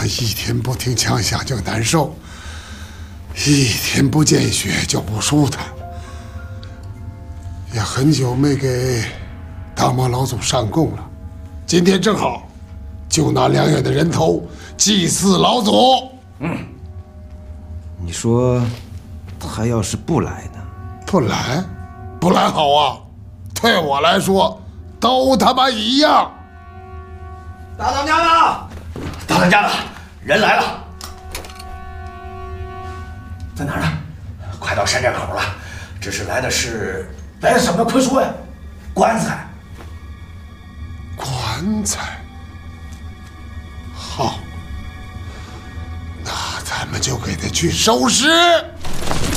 他一天不听枪响就难受，一天不见血就不舒坦。也很久没给大魔老祖上供了，今天正好，就拿2月的人头祭祀老祖。 你说，他要是不来呢？ 不来好啊！对我来说，都他妈一样。 大当家的，大当家的，人来了，在哪儿呢？快到山寨口了。这是来的什么快说呀？棺材。 棺材。好，那咱们就给他去收尸。